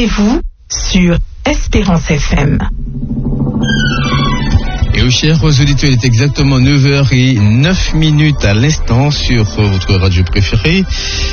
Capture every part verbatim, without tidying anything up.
Reposez-vous sur Espérance F M. Et aux chers auditeurs, il est exactement neuf heures neuf minutes à l'instant sur votre radio préférée.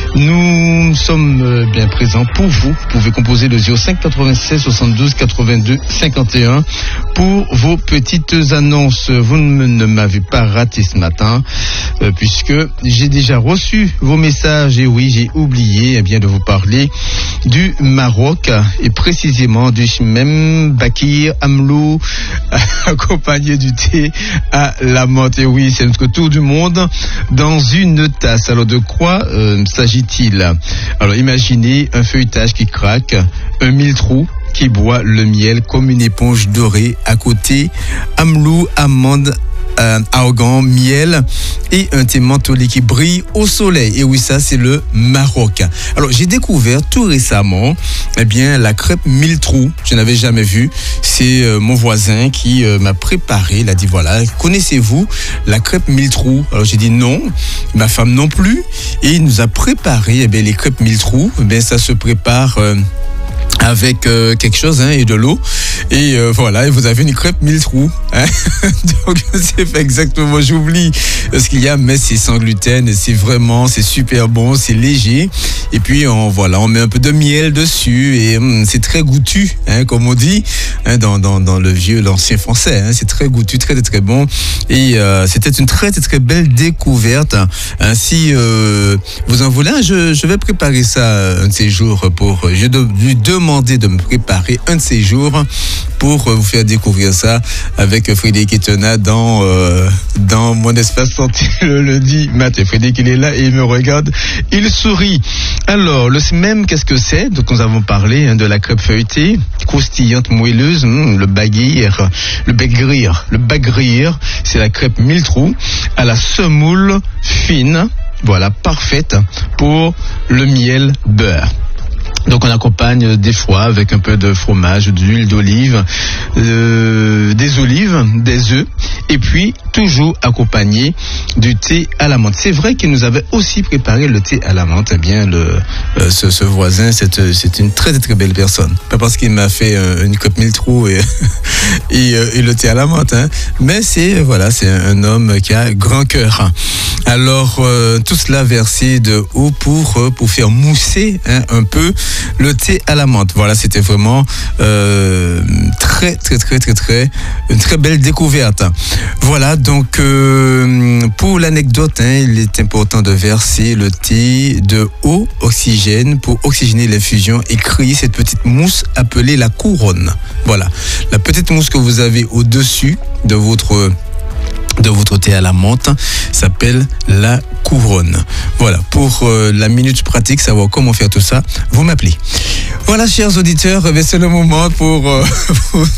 Nous sommes bien présents pour vous. Vous pouvez composer le zéro cinq quatre-vingt-seize soixante-douze quatre-vingt-deux cinquante et un pour vos petites annonces. Vous ne m'avez pas raté ce matin euh, puisque j'ai déjà reçu vos messages et oui, j'ai oublié eh bien, de vous parler du Maroc et précisément du même Bakir Amlou accompagné du thé à la menthe. Et oui, c'est notre tour du monde dans une tasse. Alors de quoi euh, s'agit-il? Alors imaginez un feuilletage qui craque, un mille-trou qui boit le miel comme une éponge dorée. À côté, amlou, amande, Euh, argan, miel et un thé mentholé qui brille au soleil. Et oui, ça c'est le Maroc. Alors j'ai découvert tout récemment eh bien la crêpe mille trous. Je n'avais jamais vu. C'est euh, mon voisin qui euh, m'a préparé. Il a dit voilà, connaissez-vous la crêpe mille trous? Alors j'ai dit non, ma femme non plus. Et il nous a préparé eh bien les crêpes mille trous. Eh bien ça se prépare euh, avec euh, quelque chose hein, et de l'eau et euh, voilà, et vous avez une crêpe mille trous hein. Donc c'est fait exactement, j'oublie ce qu'il y a, mais c'est sans gluten et c'est vraiment, c'est super bon, c'est léger et puis on, voilà, on met un peu de miel dessus et hum, c'est très goûtu hein, comme on dit hein, dans, dans, dans le vieux, l'ancien français hein, c'est très goûtu, très très, très bon et euh, c'était une très très très belle découverte hein, si euh, vous en voulez, je, je vais préparer ça un de ces jours pour, je lui demande de me préparer un de ces jours pour vous faire découvrir ça avec Frédéric Etena dans, euh, dans mon espace santé le lundi matin. Frédéric, il est là et il me regarde, il sourit. Alors, le même, qu'est-ce que c'est? Donc, nous avons parlé hein, de la crêpe feuilletée, croustillante, moelleuse, hum, le baguir, le bagrir. Le bagrir, c'est la crêpe mille trous à la semoule fine, voilà, parfaite pour le miel beurre. Donc on accompagne des fois avec un peu de fromage, d'huile d'olive, euh, des olives, des œufs, et puis toujours accompagné du thé à la menthe. C'est vrai qu'il nous avait aussi préparé le thé à la menthe. Eh bien, le, euh, ce, ce voisin, c'est, c'est une très très belle personne. Pas parce qu'il m'a fait euh, une coupe mille trous et, et, euh, et le thé à la menthe, hein. Mais c'est voilà, c'est un homme qui a grand cœur. Alors euh, tout cela versé de haut pour pour faire mousser hein, un peu le thé à la menthe. Voilà, c'était vraiment euh, très très très très très une très belle découverte. Voilà, donc euh, pour l'anecdote, hein, il est important de verser le thé de haut oxygène pour oxygéner l'infusion et créer cette petite mousse appelée la couronne. Voilà, la petite mousse que vous avez au-dessus de votre de votre thé à la menthe s'appelle la couronne. Voilà, pour euh, la minute pratique, savoir comment faire tout ça, vous m'appelez. Voilà, chers auditeurs, c'est le moment pour, euh, pour